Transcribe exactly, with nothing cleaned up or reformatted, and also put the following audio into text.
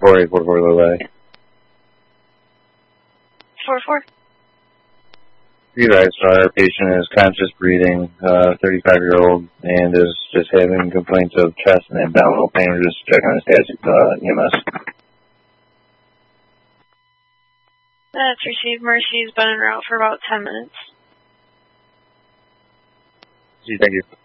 four eight four four Lily. four four. You guys, our patient is conscious breathing, uh, thirty-five-year-old, and is just having complaints of chest and abdominal pain. We're just checking on his status, uh, E M S. That's received. Mercy's been en route for about ten minutes. Thank you.